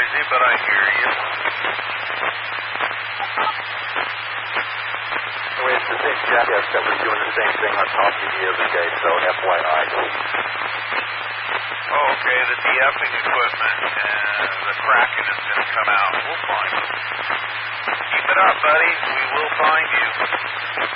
noisy, but I hear you. Anyway, it's the same jackass that was doing the same thing on top of you the other day, so FYI. Oh, okay, the de-effing equipment and the Kraken is going to come out. We'll find you. Keep it up, buddy. We will find you.